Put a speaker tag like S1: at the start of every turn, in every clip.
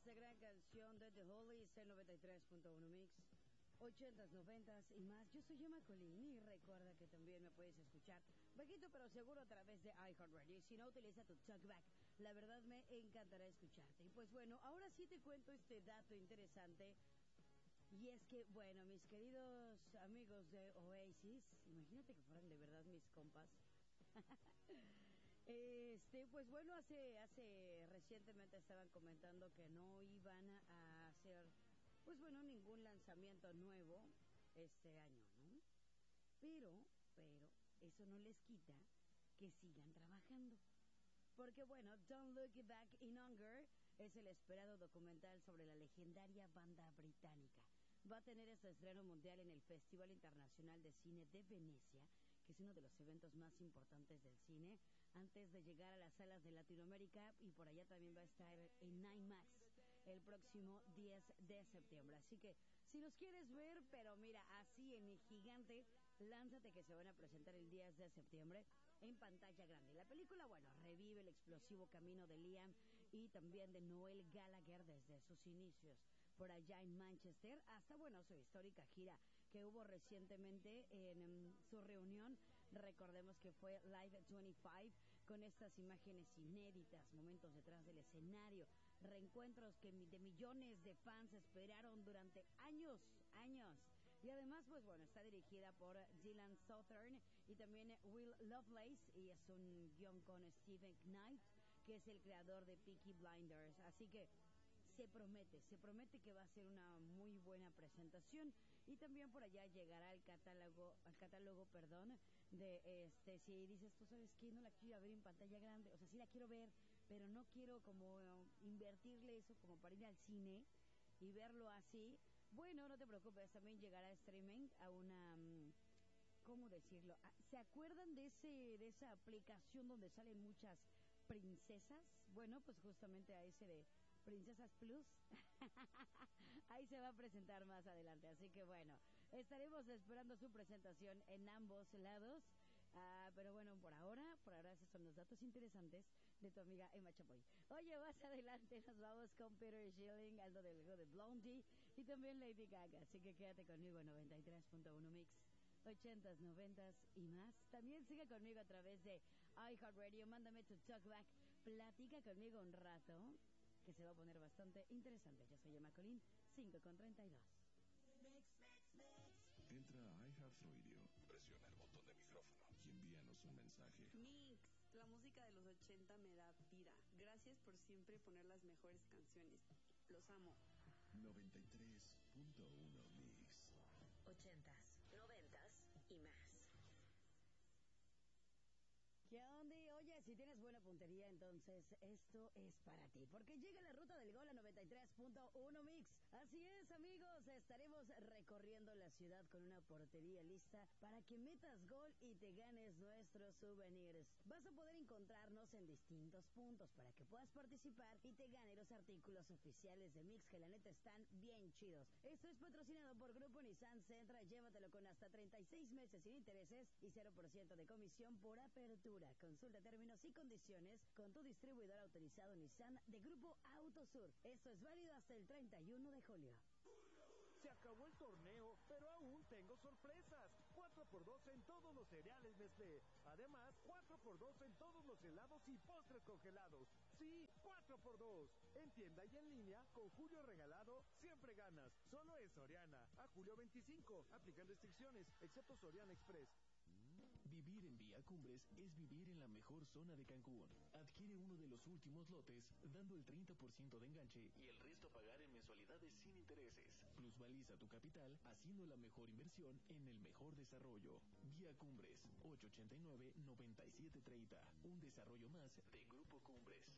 S1: esta gran canción de The Hollies en 93.1 Mix, 80s, 90s y más. Yo soy Gemma Colín y recuerda que también me puedes escuchar bajito pero seguro a través de iHeartRadio. Si no, utiliza tu TalkBack. La verdad me encantará escucharte. Y pues bueno, ahora sí te cuento este dato interesante. Y es que, bueno, mis queridos amigos de Oasis, imagínate que fueran de verdad mis compas. Pues bueno, hace recientemente estaban comentando que no iban a hacer, pues bueno, ningún lanzamiento nuevo este año, ¿no? Pero, eso no les quita que sigan trabajando. Porque bueno, Don't Look Back in Anger es el esperado documental sobre la legendaria banda británica. Va a tener este estreno mundial en el Festival Internacional de Cine de Venecia, que es uno de los eventos más importantes del cine, antes de llegar a las salas de Latinoamérica, y por allá también va a estar en IMAX el próximo 10 de septiembre. Así que, si los quieres ver, pero mira, así en gigante, lánzate que se van a presentar el 10 de septiembre en pantalla grande. La película, bueno, revive el explosivo camino de Liam y también de Noel Gallagher desde sus inicios por allá en Manchester hasta, bueno, su histórica gira que hubo recientemente en su reunión. Recordemos que fue Live 25 con estas imágenes inéditas, momentos detrás del escenario, reencuentros que de millones de fans esperaron durante años. Y además, pues bueno, está dirigida por Dylan Southern y también Will Lovelace, y es un guión con Stephen Knight, que es el creador de Peaky Blinders. Así que se promete que va a ser una muy buena presentación, y también por allá llegará al catálogo, de si dices, tú sabes que no la quiero ver en pantalla grande, o sea, sí la quiero ver, pero no quiero como invertirle eso como para ir al cine y verlo así. Bueno, no te preocupes, también llegará streaming a una, ¿cómo decirlo? ¿Se acuerdan de esa aplicación donde salen muchas princesas? Bueno, pues justamente a ese de Princesas Plus, ahí se va a presentar más adelante. Así que bueno, estaremos esperando su presentación en ambos lados. Pero bueno, por ahora esos son los datos interesantes de tu amiga Emma Chapoy. Oye, más adelante nos vamos con Peter Schilling, algo de Blondie y también Lady Gaga. Así que quédate conmigo en 93.1 Mix, 80s, 90s y más. También sigue conmigo a través de iHeartRadio. Mándame tu talkback, platica conmigo un rato, que se va a poner bastante interesante. Yo soy Emma Colín, 5:32.
S2: Entra a iHeartRadio, presiona el botón de micrófono y envíanos un mensaje.
S3: Mix, la música de los 80 me da vida. Gracias por siempre poner las mejores canciones. Los amo.
S2: 93.1 Mix.
S4: 80s, 90s y más.
S1: ¿Qué onda? Oye, si tienes buena puntería, entonces esto es para ti, porque llega la ruta del gol a 93.1 Mix. Así es, amigos, estaremos recorriendo la ciudad con una portería lista para que metas gol y te ganes nuestros souvenirs. Vas a poder encontrarnos en distintos puntos para que puedas participar y te gane los artículos oficiales de Mix, que la neta están bien chidos. Esto es patrocinado por Grupo Nissan Sentra. Llévatelo con hasta 36 meses sin intereses y 0% de comisión por apertura. Consulta términos y condiciones con tu distribuidor autorizado Nissan de Grupo Autosur. Esto es válido hasta el 31 de julio.
S5: Se acabó el torneo, pero aún tengo sorpresas. 4x2 en todos los cereales Nestlé. Además, 4x2 en todos los helados y postres congelados. Sí, 4x2. En tienda y en línea, con Julio Regalado, siempre ganas. Solo es Soriana. A julio 25. Aplican restricciones, excepto Soriana Express.
S6: Vivir en Vía Cumbres es vivir en la mejor zona de Cancún. Adquiere uno de los últimos lotes, dando el 30% de enganche y el resto a pagar en mensualidades sin intereses. Plusvaliza tu capital, haciendo la mejor inversión en el mejor desarrollo. Vía Cumbres, 889-9730. Un desarrollo más de Grupo Cumbres.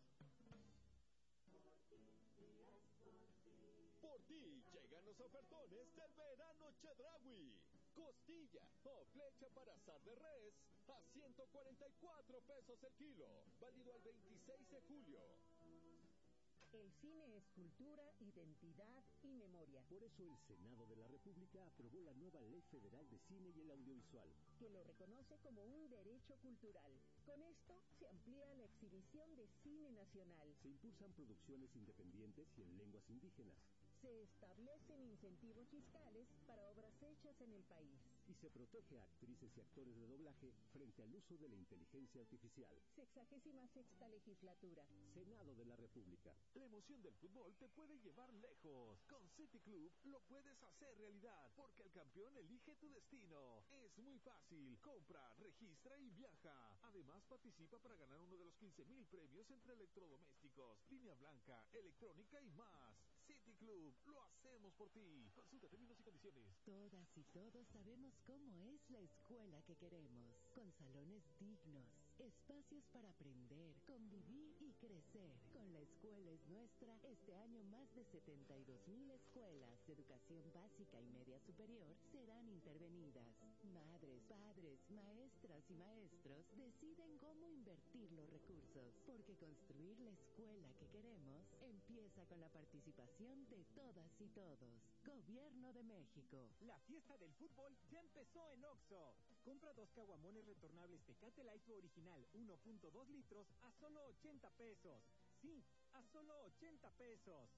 S7: Por ti llegan los ofertones del verano Chedraui. Costilla o flecha para asar de res a 144 pesos el kilo. Válido al 26 de julio.
S8: El cine es cultura, identidad y memoria.
S9: Por eso el Senado de la República aprobó la nueva Ley Federal de Cine y el Audiovisual,
S8: que lo reconoce como un derecho cultural. Con esto se amplía la exhibición de cine nacional.
S9: Se impulsan producciones independientes y en lenguas indígenas.
S8: Se establecen incentivos fiscales para obras hechas en el país.
S9: Y se protege a actrices y actores de doblaje frente al uso de la inteligencia artificial.
S8: 66ª legislatura.
S9: Senado de la República.
S10: La emoción del fútbol te puede llevar lejos. Con City Club lo puedes hacer realidad, porque el campeón elige tu destino. Es muy fácil. Compra, registra y viaja. Además, participa para ganar uno de los 15,000 premios entre electrodomésticos, línea blanca, electrónica y más. City Club, lo hacemos por ti. Consulta términos y condiciones.
S11: Todas y todos sabemos cómo es la escuela que queremos. Con salones dignos, espacios para aprender, convivir y crecer. Con La Escuela es Nuestra, este año más de 72,000 escuelas de educación básica y media superior serán intervenidas. Madres, padres, maestras y maestros deciden cómo invertir los recursos, porque construir la escuela que queremos empieza con la participación de todas y todos. Gobierno de México.
S12: La fiesta del fútbol ya empezó en Oxxo. Compra 2 caguamones retornables Tecate Light original 1.2 litros a solo 80 pesos. Sí, a solo 80 pesos.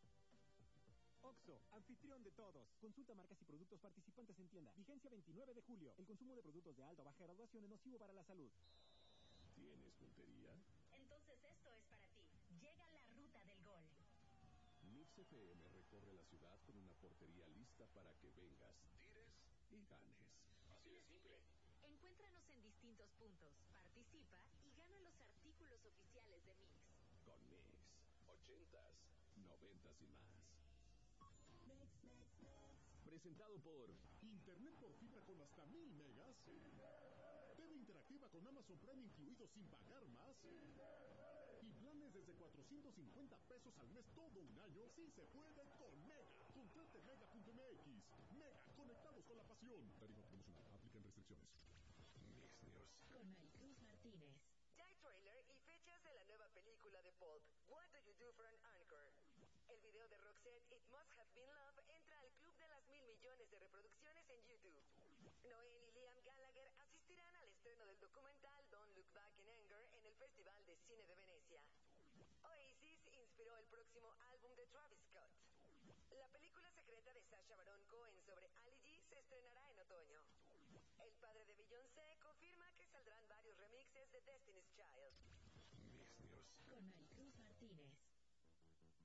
S12: Oxxo, anfitrión de todos. Consulta marcas y productos participantes en tienda. Vigencia 29 de julio. El consumo de productos de alta o baja graduación es nocivo para la salud.
S2: ¿Tienes puntería?
S4: Entonces esto es para ti. Llega la ruta del gol.
S2: Mix FM recorre la ciudad con una portería lista para que vengas, tires y ganes. Así de simple.
S4: Encuéntranos en distintos puntos, participa y gana los artículos oficiales de Mix.
S2: Con Mix, 80s, 90s y más.
S13: Presentado por Internet por fibra con hasta 1000 megas. TV interactiva con Amazon Prime incluido sin pagar más. Y planes desde 450 pesos al mes todo un año. Sí se puede con Mega. Contrate mega.mx. Mega, conectados con la pasión. Tarifa promocional. Aplican restricciones.
S2: Mix News.
S4: Con Maricruz Martínez.
S14: Ya hay trailer y fechas de la nueva película de Pulp, What Do You Do for an Anchor? El video de Roxette, It Must Have Been Love, entra al club de las 1,000 millones de reproducciones en YouTube. Noel y Liam Gallagher asistirán al estreno del documental Don't Look Back in Anger en el Festival de Cine de Venecia. Oasis inspiró el próximo álbum de Travis Scott. La película secreta de Sacha Baron Cohen sobre Ali G se estrenará en otoño. El padre de Beyoncé confirma que saldrán varios remixes de Destiny's Child.
S2: Mix News.
S4: Con Maricruz Martínez.